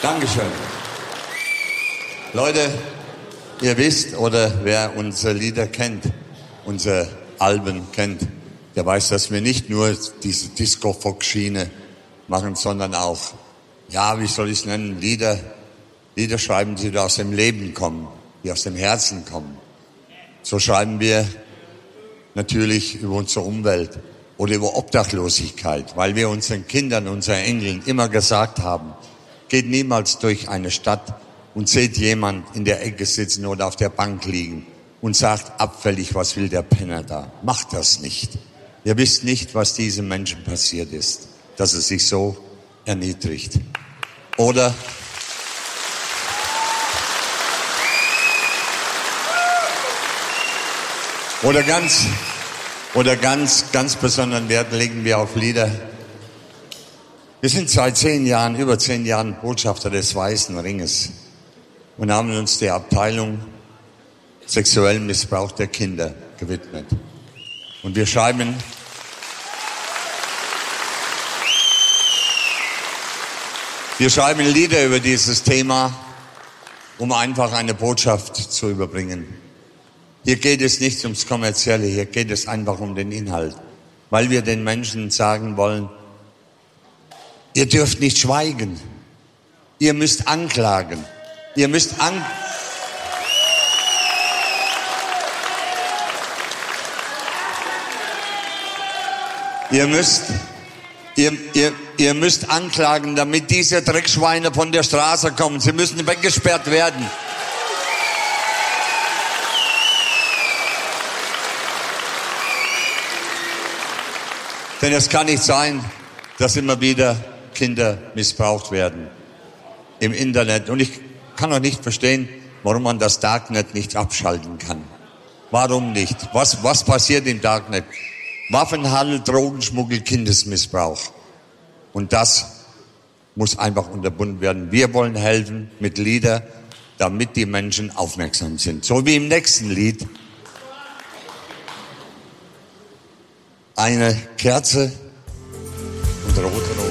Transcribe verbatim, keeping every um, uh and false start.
Dankeschön. Leute, ihr wisst, oder wer unsere Lieder kennt, unsere Alben kennt, der weiß, dass wir nicht nur diese Disco-Fox-Schiene machen, sondern auch, ja, wie soll ich es nennen, Lieder, Lieder schreiben, die aus dem Leben kommen, die aus dem Herzen kommen. So schreiben wir natürlich über unsere Umwelt oder über Obdachlosigkeit, weil wir unseren Kindern, unseren Enkeln immer gesagt haben, geht niemals durch eine Stadt und seht jemand in der Ecke sitzen oder auf der Bank liegen und sagt abfällig, was will der Penner da? Macht das nicht. Ihr wisst nicht, was diesem Menschen passiert ist, dass er sich so erniedrigt. Oder Oder ganz, oder ganz, ganz besonderen Wert legen wir auf Lieder. Wir sind seit zehn Jahren, über zehn Jahren Botschafter des Weißen Ringes und haben uns der Abteilung sexuellen Missbrauch der Kinder gewidmet. Und wir schreiben, wir schreiben Lieder über dieses Thema, um einfach eine Botschaft zu überbringen. Hier geht es nicht ums Kommerzielle, hier geht es einfach um den Inhalt. Weil wir den Menschen sagen wollen, ihr dürft nicht schweigen. Ihr müsst anklagen. Ihr müsst an... Ihr müsst, ihr, ihr, ihr müsst anklagen, damit diese Dreckschweine von der Straße kommen. Sie müssen weggesperrt werden. Denn es kann nicht sein, dass immer wieder Kinder missbraucht werden im Internet. Und ich kann auch nicht verstehen, warum man das Darknet nicht abschalten kann. Warum nicht? Was, was passiert im Darknet? Waffenhandel, Drogenschmuggel, Kindesmissbrauch. Und das muss einfach unterbunden werden. Wir wollen helfen mit Liedern, damit die Menschen aufmerksam sind. So wie im nächsten Lied. Eine Kerze und rote Rose.